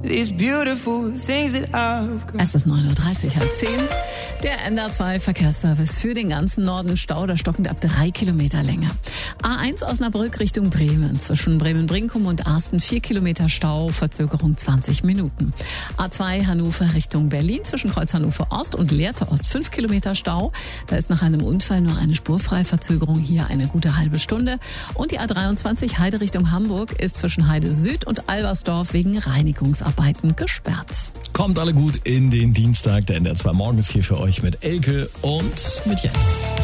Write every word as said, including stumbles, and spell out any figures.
these beautiful things that I've got. Es ist neun Uhr dreißig, halb zehn. Der N D R zwei Verkehrsservice für den ganzen Norden. Stau oder stockend ab drei Kilometer Länge. A eins Osnabrück Richtung Bremen. Zwischen Bremen-Brinkum und Arsten vier Kilometer Stau, Verzögerung zwanzig Minuten. A zwei Hannover Richtung Berlin. Zwischen Kreuz Hannover Ost und Lehrte Ost fünf Kilometer Stau. Da ist nach einem Unfall nur eine spurfreie Verzögerung. Hier eine gute halbe Stunde. Und die A dreiundzwanzig Heide Richtung Hamburg ist zwischen Heide Süd und Albersdorf wegen Reinigungsarbeiten gesperrt. Kommt alle gut in den Dienstag. Der N D R zwei Morgen ist hier für euch mit Elke und mit Jens.